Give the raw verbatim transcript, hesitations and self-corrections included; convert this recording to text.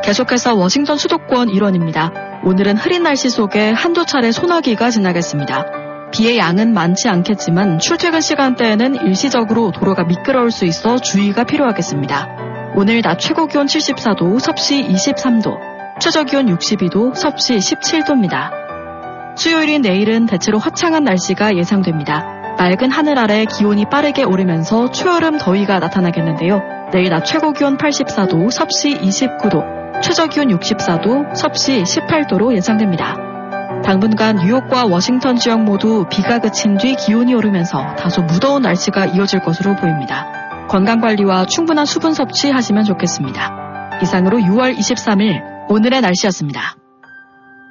계속해서 워싱턴 수도권 일원입니다. 오늘은 흐린 날씨 속에 한두 차례 소나기가 지나겠습니다. 비의 양은 많지 않겠지만 출퇴근 시간대에는 일시적으로 도로가 미끄러울 수 있어 주의가 필요하겠습니다. 오늘 낮 최고기온 칠십사 도, 섭씨 이십삼 도, 최저기온 육십이 도, 섭씨 십칠 도입니다. 수요일인 내일은 대체로 화창한 날씨가 예상됩니다. 맑은 하늘 아래 기온이 빠르게 오르면서 초여름 더위가 나타나겠는데요. 내일 낮 최고기온 팔십사 도, 섭씨 이십구 도, 최저기온 육십사 도, 섭씨 십팔 도로 예상됩니다. 당분간 뉴욕과 워싱턴 지역 모두 비가 그친 뒤 기온이 오르면서 다소 무더운 날씨가 이어질 것으로 보입니다. 건강관리와 충분한 수분 섭취하시면 좋겠습니다. 이상으로 유월 이십삼일 오늘의 날씨였습니다.